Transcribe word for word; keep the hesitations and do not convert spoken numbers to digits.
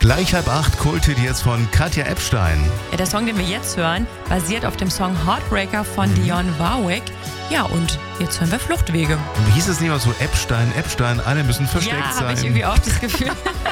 Gleich halb acht, Kulthit jetzt von Katja Epstein. Ja, der Song, den wir jetzt hören, basiert auf dem Song Heartbreaker von Mhm. Dionne Warwick. Ja, und jetzt hören wir Fluchtwege. Hieß es nicht mal so Epstein, Epstein, alle müssen versteckt Ja, sein? habe ich irgendwie auch das Gefühl.